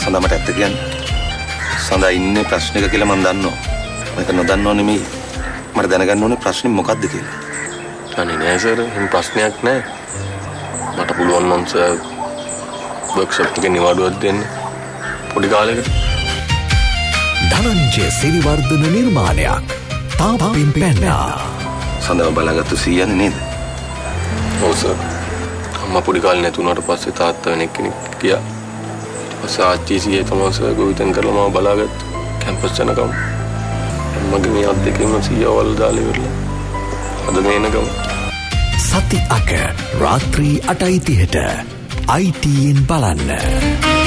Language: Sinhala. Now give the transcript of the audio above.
සඳා මට ඇත්ත කියන්න. සඳා ඉන්නේ ප්‍රශ්නයක කියලා මම දන්නවා. මේක නොදන්නව නෙමෙයි. මට දැනගන්න ඕනේ ප්‍රශ්නේ මොකක්ද කියලා. අනේ නෑ සර්, එහෙම ප්‍රශ්නයක් නෑ. මට පුළුවන් නම් සර් වර්ක්ෂොප් එකේ නිවාඩුවක් දෙන්න පොඩි කාලයකට. ධනංජය සිරිවර්ධන නිර්මාණයක්. තාපින් පැන්නා. සඳාව බලාගත්තු සීයන්නේ නේද? ඔව් සර්. අම්මා පොඩි කාලේ නැතුණාට පස්සේ තාත්තා වෙන කෙනෙක් ගියා. ඊට පස්සේ ආච්චි සීයේ තමයි සර් ගොවිතැන් කරලා මාව බලාගත්තු. කැම්පස් යනකම්. මගේ මේ අත් දෙකේම සීයවල් දාලා ඉවරලා. අද මේන ගම. සති අක රාත්‍රී 8:30ට ITN බලන්න.